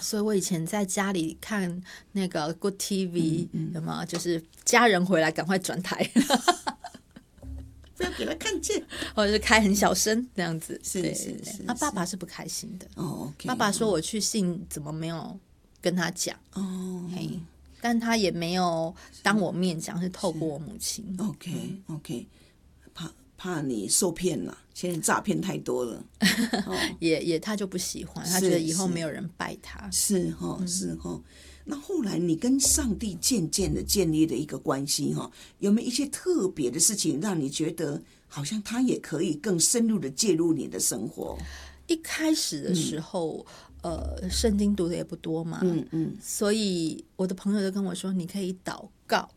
所以我以前在家里看那个 Good TV，有没有？就是家人回来赶快转台， 不要给他看见， 或者是开很小声这样子。 是。 那爸爸是不开心的。 OK， 爸爸说我去信怎么没有跟他讲？嘿，但他也没有当我面讲，是透过我母亲。 OK， 怕你受骗了，现在诈骗太多了。 也他就不喜欢，他觉得以后没有人拜他。 是。那后来你跟上帝渐渐的建立了一个关系，有没有一些特别的事情让你觉得好像他也可以更深入的介入你的生活？ 一开始的时候，圣经读的也不多嘛，所以我的朋友就跟我说，你可以祷告，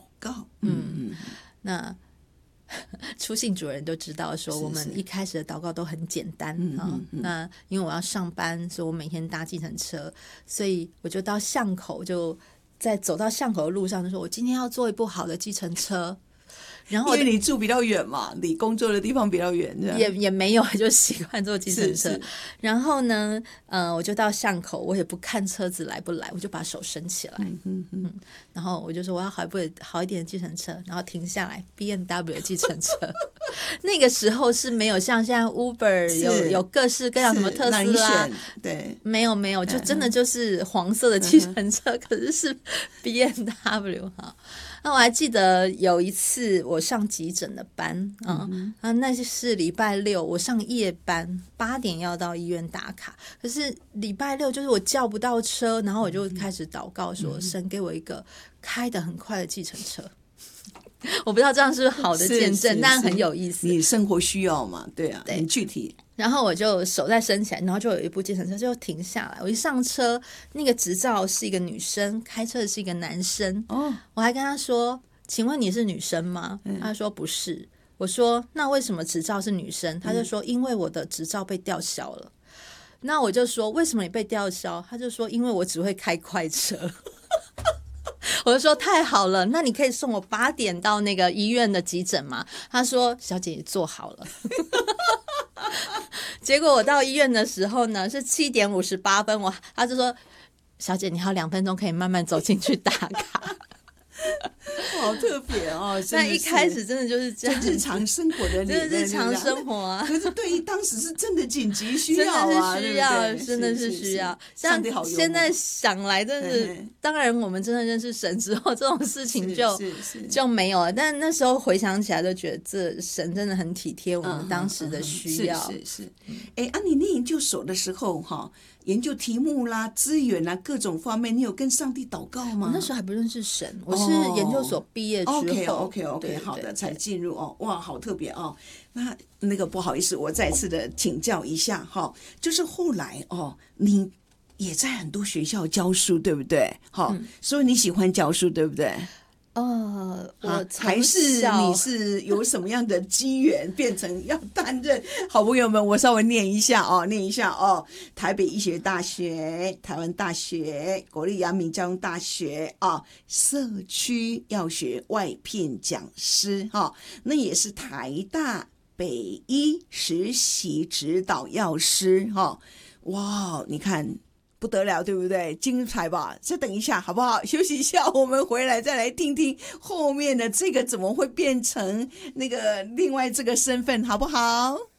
那初信主人都知道说，我们一开始的祷告都很简单那因为我要上班，所以我每天搭计程车，所以我就到巷口，就在走到巷口的路上就说，我今天要坐一部好的计程车。然后因为你住比较远嘛，离工作的地方比较远， 也没有，就习惯坐计程车。然后呢，我就到巷口，我也不看车子来不来，我就把手伸起来，然后我就说我要好一点的计程车，然后停下来 BMW 计程车。那个时候是没有像现在 Uber 有各式各样什么特斯拉， 对， 没有，就真的就是黄色的计程车，可是 BMW 哈。那我还记得有一次我上急诊的班那是礼拜六，我上夜班，8点要到医院打卡。可是礼拜六就是我叫不到车，然后我就开始祷告说，神给我一个开得很快的计程车。我不知道这样是不是好的见证，但很有意思。 你生活需要嘛？对啊，很具体。 然后我就手再伸起来，然后就有一部计程车就停下来。我一上车，那个执照是一个女生，开车的是一个男生。我还跟他说：“请问你是女生吗？”他说：“不是。”我说：“那为什么执照是女生？”他就说：“因为我的执照被吊销了。”那我就说：“为什么你被吊销？”他就说：“因为我只会开快车。”我就说太好了，那你可以送我8点到那个医院的急诊吗？他说小姐你坐好了。结果我到医院的时候呢是7点58分，他就说小姐你还有2分钟可以慢慢走进去打卡。 好特别哦！ 但一开始真的就是这样， 日常生活的真的日常生活啊。 可是对于当时是真的紧急需要啊， 真的是需要。像现在想来，真的，当然我们真的认识神之后，这种事情就没有了。但那时候回想起来，都觉得这神真的很体贴我们当时的需要。 是。你念研究所的时候哈，研究题目啦、资源啦各种方面，你有跟上帝祷告吗？ 我那时候还不认识神，我是研究所毕业之后 OK 好的才进入哇，好特别那个不好意思，我再次的请教一下就是后来你也在很多学校教书对不对？所以你喜欢教书对不对？还是你是有什么样的机缘变成要担任？好朋友们，我稍微念一下台北医学大学、台湾大学、国立阳明交通大学社区药学外聘讲师那也是台大北医实习指导药师哇，你看不得了对不对？精彩吧？再等一下好不好？休息一下，我们回来再来听听后面的这个怎么会变成那个另外这个身份好不好？